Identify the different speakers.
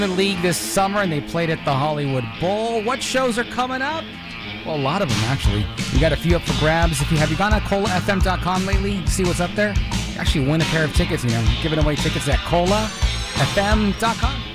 Speaker 1: League this summer, and they played at the Hollywood Bowl. What shows are coming up? Well, a lot of them, actually. We got a few up for grabs. Have you gone to ColaFM.com lately to see what's up there? You actually win a pair of tickets, giving away tickets at ColaFM.com.